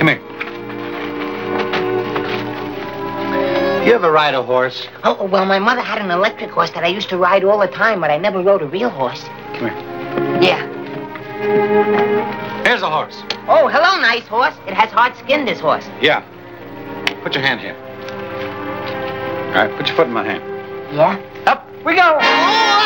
Come here. You ever ride a horse? Oh, well, my mother had an electric horse that I used to ride all the time, but I never rode a real horse. Come here. Yeah. Here's a horse. Oh, hello, nice horse. It has hard skin, this horse. Yeah. Put your hand here. All right, put your foot in my hand. Yeah? Up we go. Oh,